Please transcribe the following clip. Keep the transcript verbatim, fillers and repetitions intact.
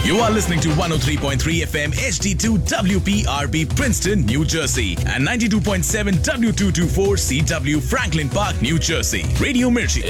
You are listening to one oh three point three F M H D two W P R B Princeton, New Jersey and ninety-two point seven W two twenty-four C W Franklin Park, New Jersey. Radio Mirchi.